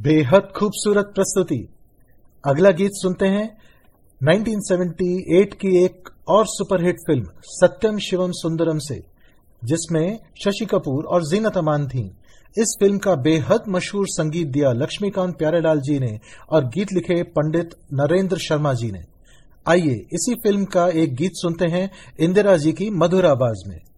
बेहद खूबसूरत प्रस्तुति। अगला गीत सुनते हैं 1978 की एक और सुपरहिट फिल्म सत्यम शिवम सुंदरम से, जिसमें शशि कपूर और जीनत अमान थीं। इस फिल्म का बेहद मशहूर संगीत दिया लक्ष्मीकांत प्यारेलाल जी ने और गीत लिखे पंडित नरेंद्र शर्मा जी ने। आइए इसी फिल्म का एक गीत सुनते हैं इंदिरा जी की मधुर आवाज में।